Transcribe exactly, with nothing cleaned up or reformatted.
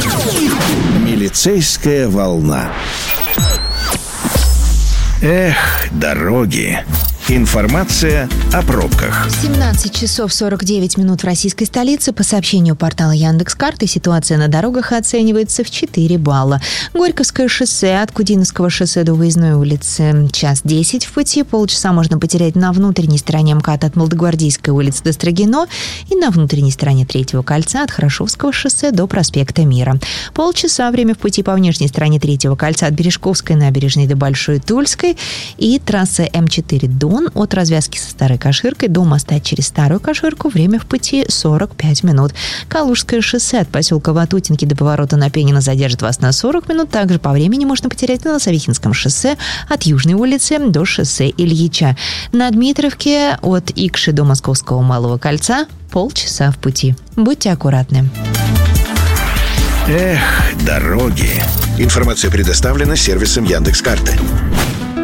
Милицейская волна. Эх, дороги. Информация о пробках. семнадцать часов сорок девять минут в российской столице. По сообщению портала Яндекс.Карты, ситуация на дорогах оценивается в четыре балла. Горьковское шоссе от Кудиновского шоссе до Выездной улицы час десять в пути. Полчаса можно потерять на внутренней стороне МКАД от Молодогвардейской улицы до Строгино и на внутренней стороне Третьего кольца от Хорошевского шоссе до проспекта Мира. Полчаса время в пути по внешней стороне Третьего кольца от Бережковской набережной до Большой Тульской и трасса М четыре Дон от развязки со Старой Каширкой до моста через Старую Каширку. Время в пути сорок пять минут. Калужское шоссе от поселка Ватутинки до поворота на Пенина задержит вас на сорок минут. Также по времени можно потерять на Лосовихинском шоссе от Южной улицы до шоссе Ильича. На Дмитровке от Икши до Московского Малого кольца полчаса в пути. Будьте аккуратны. Эх, дороги. Информация предоставлена сервисом Яндекс.Карты.